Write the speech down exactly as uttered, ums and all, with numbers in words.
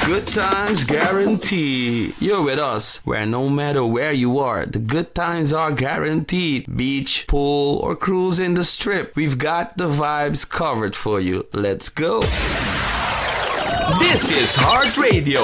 Good times guarantee. You're with us, where no matter where you are, the good times are guaranteed. Beach, pool, or cruise in the strip, we've got the vibes covered for you. Let's go. This is Heart Radio.